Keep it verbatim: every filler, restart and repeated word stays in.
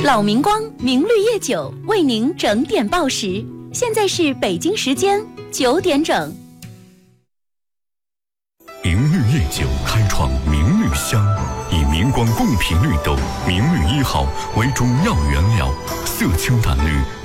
老明光明绿叶酒为您整点报时，现在是北京时间九点整。 明绿叶酒开创明绿香，以明光贡品绿豆明绿一号为主要原料，色清淡绿，